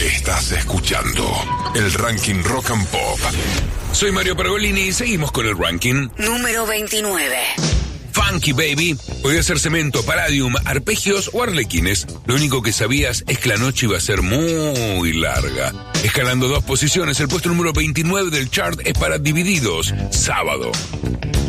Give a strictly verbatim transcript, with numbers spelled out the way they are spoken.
Estás escuchando el Ranking Rock and Pop. Soy Mario Pergolini y seguimos con el ranking. Número veintinueve. Funky Baby. Podía ser cemento, palladium, arpegios o arlequines. Lo único que sabías es que la noche iba a ser muy larga. Escalando dos posiciones, el puesto número veintinueve del chart es para Divididos, Sábado.